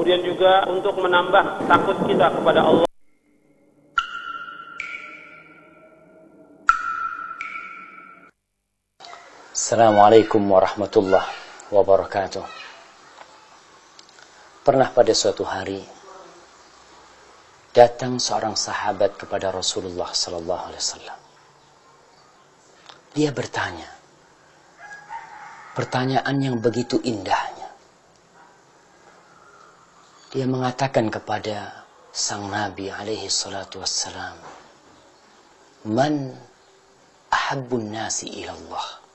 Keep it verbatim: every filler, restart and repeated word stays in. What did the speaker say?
kemudian juga untuk menambah takut kita kepada Allah. Assalamualaikum warahmatullahi wabarakatuh. Pernah pada suatu hari datang seorang sahabat kepada Rasulullah sallallahu alaihi wasallam. Dia bertanya, pertanyaan yang begitu indahnya. Dia mengatakan kepada sang Nabi alaihi salatu wassalam, "Man ahabbun nasi ila Allah?"